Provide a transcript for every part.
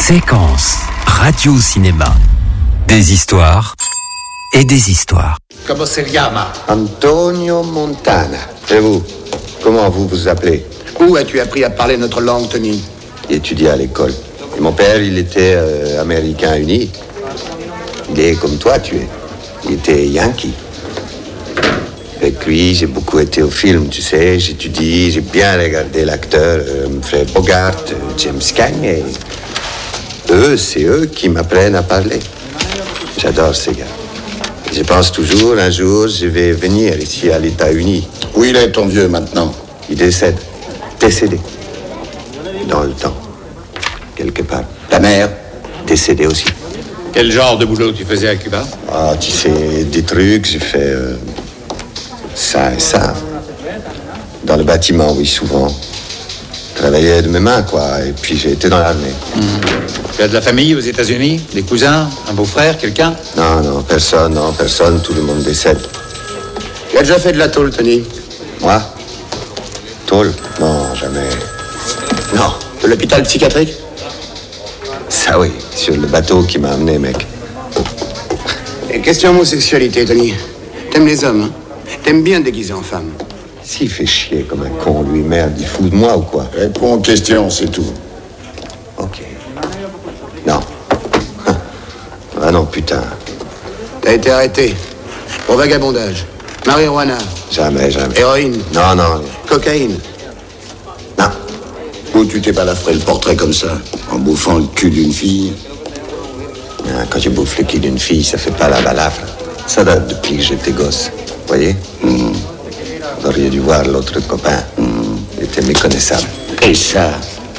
Séquence radio-cinéma. Des histoires et des histoires. Comment se llama? Antonio Montana. Et vous? Comment vous vous appelez? Où as-tu appris à parler notre langue, Tony? J'ai étudié à l'école. Et mon père, il était américain uni. Il est comme toi, tu es. Il était yankee. Avec lui, j'ai beaucoup été au film, tu sais. J'étudie, j'ai bien regardé l'acteur Fred Bogart, James Cagne. Et c'est eux qui m'apprennent à parler. J'adore ces gars. Je pense toujours, un jour, je vais venir ici à l'État-Uni. Où il est ton vieux maintenant? Il décède. Décédé. Dans le temps. Quelque part. Ta mère? Décédée aussi. Quel genre de boulot tu faisais à Cuba? Ah, tu sais, des trucs, j'ai fait ça et ça. Dans le bâtiment, oui, souvent. Travaillais de mes mains, quoi. Et puis j'ai été dans l'armée. Tu as de la famille aux États-Unis? Des cousins? Un beau-frère? Quelqu'un? Non, personne. Tout le monde décède. Tu as déjà fait de la tôle, Tony? Moi? Tôle? Non, jamais. Non. De l'hôpital psychiatrique? Ça, oui. Sur le bateau qui m'a amené, mec. Et question homosexualité, Tony. T'aimes les hommes, hein? T'aimes bien déguiser en femme? S'il fait chier comme un con, lui, merde, il fout de moi ou quoi? Réponds aux questions, c'est tout. Ok. Non. Ah non, putain. T'as été arrêté. Pour vagabondage. Marijuana. Jamais. Héroïne. Non. Cocaïne. Non. Où tu t'es balafré le portrait comme ça? En bouffant le cul d'une fille? Ah, quand je bouffe le cul d'une fille, ça fait pas la balafre. Ça date depuis que j'étais gosse. Voyez? Vous auriez dû voir l'autre copain. Il était méconnaissable. Et ça?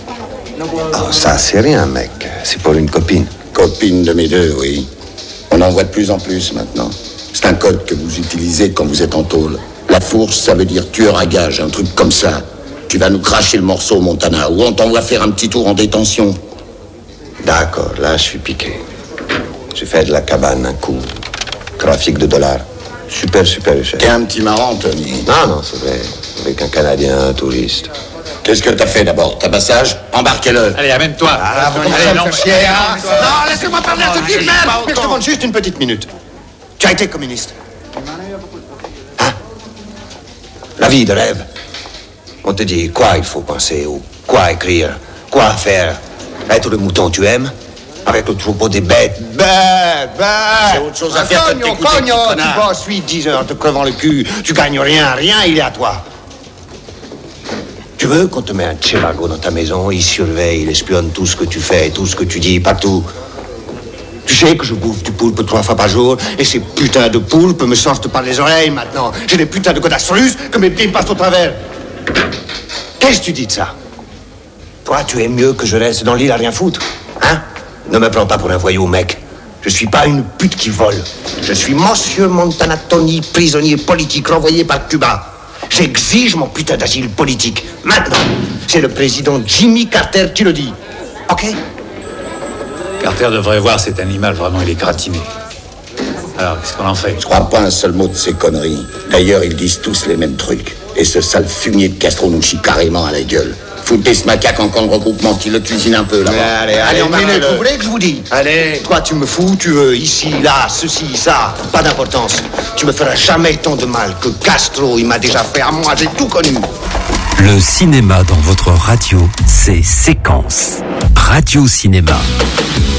Oh, ça, c'est rien, mec. C'est pour une copine. Copine de mes deux, oui. On en voit de plus en plus maintenant. C'est un code que vous utilisez quand vous êtes en tôle. La fourche, ça veut dire tueur à gage, un truc comme ça. Tu vas nous cracher le morceau, Montana, ou on t'envoie faire un petit tour en détention. D'accord, là, je suis piqué. J'ai fait de la cabane un coup. Trafic de dollars. Super cher. T'es un petit marrant, Tony. Non, c'est vrai. Avec un Canadien, un touriste. Qu'est-ce que t'as fait d'abord? Tabassage? Embarquez-le. Allez, amène-toi. Allez, non, Non, laissez-moi parler à ce type, merde. Mais je demande juste une petite minute. Tu as été communiste? Hein? La vie de rêve. On te dit quoi il faut penser, ou quoi écrire, quoi faire. Être le mouton tu aimes, avec le troupeau des bêtes. C'est autre chose à faire que de t'écouter, Cogno, petit tu connard. bosses 8-10 heures te crevant le cul, tu gagnes rien, il est à toi. Tu veux qu'on te mette un chivago dans ta maison, il surveille, il espionne tout ce que tu fais, tout ce que tu dis, partout. Tu sais que je bouffe du poulpe 3 fois par jour, et ces putains de poulpes me sortent par les oreilles maintenant. J'ai des putains de godasses russes que mes pieds passent au travers. Qu'est-ce que tu dis de ça? Toi, tu es mieux que je reste dans l'île à rien foutre, hein? Ne me prends pas pour un voyou, mec. Je suis pas une pute qui vole. Je suis Monsieur Montana Tony, prisonnier politique renvoyé par Cuba. J'exige mon putain d'asile politique. Maintenant, c'est le président Jimmy Carter qui le dit. Ok? Carter devrait voir cet animal, vraiment, il est gratiné. Alors, qu'est-ce qu'on en fait? Je crois pas un seul mot de ces conneries. D'ailleurs, ils disent tous les mêmes trucs. Et ce sale fumier de Castro nous chie carrément à la gueule. Foutez ce macaque en camp de regroupement, qui le cuisine un peu, là-bas. Allez, embarquez-le. minute, vous voulez que je vous dise? Allez. Toi, tu me fous, tu veux, ici, là, ceci, ça, pas d'importance. Tu me feras jamais tant de mal que Castro, il m'a déjà fait à moi, j'ai tout connu. Le cinéma dans votre radio, c'est Séquence. Radio-cinéma.